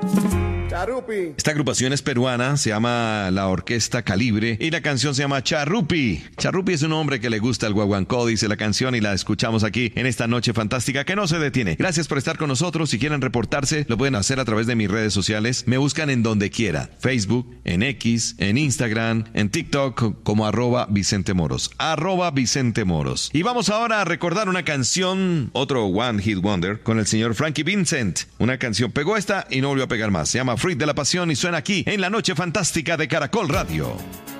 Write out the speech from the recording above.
Charrupi. Esta agrupación es peruana, se llama la Orquesta Calibre y la canción se llama Charrupi. Charrupi es un hombre que le gusta el guaguancó, dice la canción, y la escuchamos aquí en esta noche fantástica que no se detiene. Gracias por estar con nosotros. Si quieren reportarse, lo pueden hacer a través de mis redes sociales. Me buscan en donde quiera. Facebook, en X, en Instagram, en TikTok como @VicenteMoros. @VicenteMoros. Y vamos ahora a recordar una canción, otro One Hit Wonder, con el señor Frankie Vincent. Una canción pegó esta y no volvió a pegar más. Se llama Fruit de la Pasión y suena aquí en la Noche Fantástica de Caracol Radio.